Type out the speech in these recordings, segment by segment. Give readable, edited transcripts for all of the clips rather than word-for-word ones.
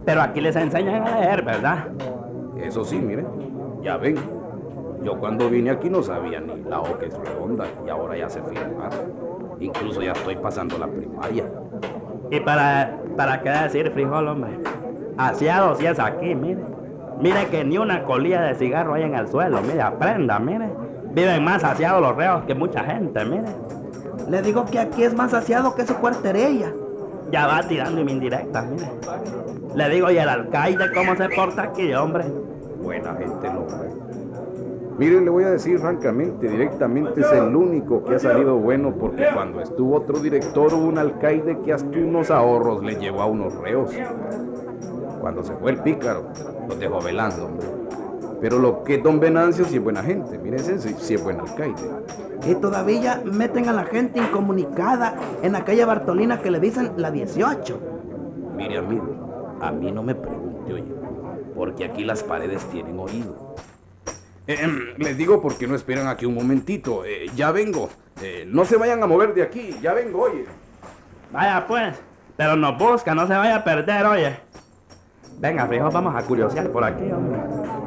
Pero aquí les enseñan a leer, ¿verdad? Eso sí, mire, ya ven. Yo cuando vine aquí no sabía ni la O que es redonda y ahora ya sé firmar. Incluso ya estoy pasando la primaria. ¿Y para qué decir frijol, hombre? Aseados sí es aquí, mire. Mire que ni una colilla de cigarro hay en el suelo, mire, aprenda, mire. Viven más aseados los reos que mucha gente, mire. Le digo que aquí es más aseado que su cuarterilla. Ya va tirando indirectas, mire. Le digo, ¿y el alcaide cómo se porta aquí, hombre? Buena gente, no, hombre. Mire, le voy a decir francamente, directamente es el único que ha salido bueno porque cuando estuvo otro director hubo un alcaide que hasta unos ahorros le llevó a unos reos. Cuando se fue el pícaro, los dejó velando, hombre. Pero lo que es don Venancio sí es buena gente, mire, sí es buen alcaide. Y todavía meten a la gente incomunicada en aquella Bartolina que le dicen la 18. Mire, amigo, a mí no me pregunte, oye, porque aquí las paredes tienen oído. Les digo porque no esperan aquí un momentito. Ya vengo. No se vayan a mover de aquí. Ya vengo, oye. Vaya pues, pero nos busca, no se vaya a perder, oye. Venga, frijol, vamos a curiosear por aquí, hombre.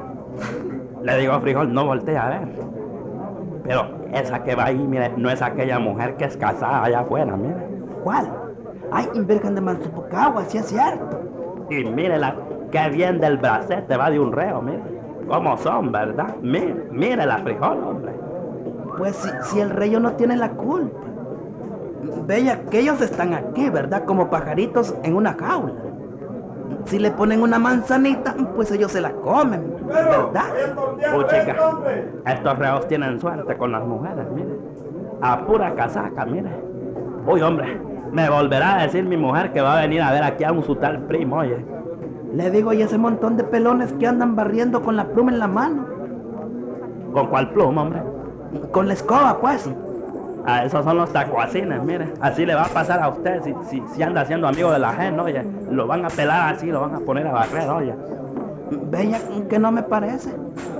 Le digo, frijol, no voltee a ver. Pero esa que va ahí, mire, no es aquella mujer que es casada allá afuera, mire. ¿Cuál? Ay, Virgen de Manzupocagua, sí es cierto. Y mírela, qué bien del bracete va de un reo, mire. ¿Cómo son, verdad? Mire la frijol, hombre. Pues si el rey no tiene la culpa. Bella, que ellos están aquí, ¿verdad? Como pajaritos en una jaula. Si le ponen una manzanita, pues ellos se la comen, ¿verdad? Chica, estos reos tienen suerte con las mujeres, mire. A pura casaca, mire. Uy, hombre, me volverá a decir mi mujer que va a venir a ver aquí a un su tal primo, oye. Le digo, y ese montón de pelones que andan barriendo con la pluma en la mano. ¿Con cuál pluma, hombre? Con la escoba, pues. Ah, esos son los tacuacines, mire. Así le va a pasar a usted si anda siendo amigo de la gente, oye. Lo van a pelar así, lo van a poner a barrer, oye. Bella, que no me parece.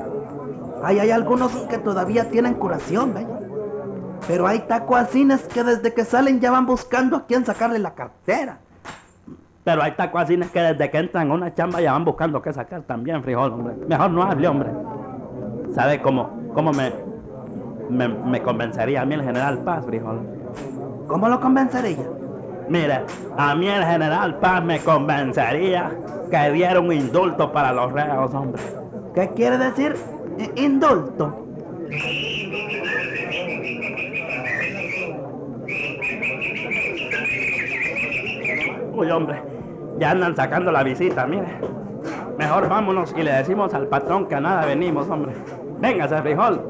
Hay algunos que todavía tienen curación, bella. Pero hay tacuacines que desde que salen ya van buscando a quién sacarle la cartera. Pero hay tacuacines que desde que entran a una chamba ya van buscando qué sacar también, frijol, hombre. Mejor no hable, hombre. ¿Sabe cómo me convencería a mí el general Paz, frijol? ¿Cómo lo convencería? Mire, a mí el general Paz me convencería que diera un indulto para los reos, hombre. ¿Qué quiere decir indulto? Uy, hombre, ya andan sacando la visita, mire. Mejor vámonos y le decimos al patrón que a nada venimos, hombre. Véngase, frijol.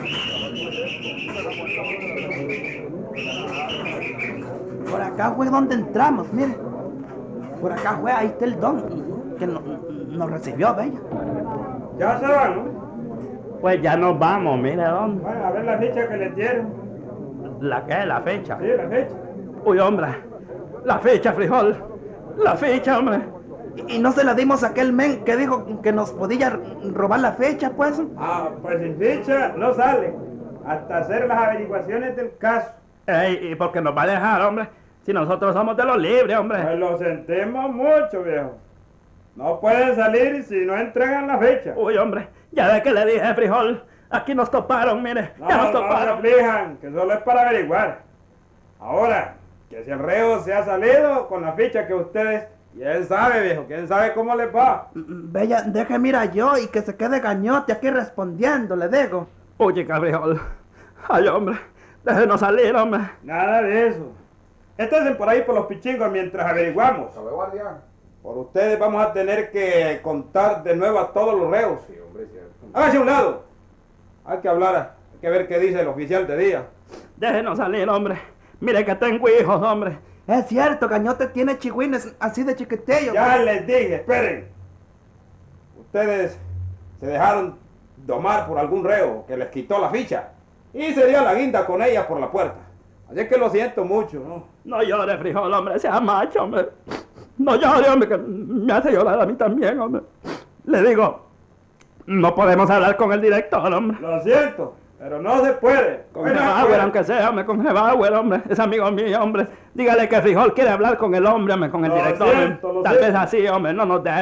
Por acá fue donde entramos, mire. Por acá fue, ahí está el don que nos recibió, bella. Ya se van, ¿no? Pues ya nos vamos, mire, don. Bueno, a ver la ficha que les dieron. ¿La qué? ¿La fecha? Sí, la fecha. Uy, hombre, la fecha, frijol. La fecha, hombre. ¿Y no se la dimos a aquel men que dijo que nos podía robar la fecha, pues? Ah, pues sin ficha no sale. Hasta hacer las averiguaciones del caso. Ey, ¿y por qué nos va a dejar, hombre? Si nosotros somos de los libres, hombre. Pues lo sentimos mucho, viejo. No pueden salir si no entregan la fecha. Uy, hombre, ya ve que le dije, frijol. Aquí nos toparon, mire. Ya nos No se toparon. aflijan, que solo es para averiguar. Ahora, que si el reo se ha salido con la ficha que ustedes... ¿Quién sabe, viejo? ¿Quién sabe cómo les va? Bella, deje mira yo y que se quede gañote aquí respondiendo, le digo. Oye, frijol. Ay, hombre, déjenos salir, hombre. Nada de eso. Estén por ahí por los pichingos mientras averiguamos. Por ustedes vamos a tener que contar de nuevo a todos los reos. Sí, hombre, cierto. Hágase a un lado. Hay que hablar, hay que ver qué dice el oficial de día. Déjenos salir, hombre. Mire que tengo hijos, hombre. Es cierto, Gañote tiene chigüines así de chiquitillos. Ya les dije, esperen. Ustedes se dejaron domar por algún reo que les quitó la ficha y se dio la guinda con ella por la puerta. Así es que lo siento mucho, ¿no? No llore, frijol, hombre, sea macho, hombre. No llore, hombre, que me hace llorar a mí también, hombre. Le digo, no podemos hablar con el director, hombre. Lo siento, pero no se puede. Con Gebauer, aunque sea, hombre, con Gebauer, hombre. Es amigo mío, hombre. Dígale que frijol quiere hablar con el hombre, hombre, con el Lo director. siento, lo Tal vez siento. así, hombre, no nos deje.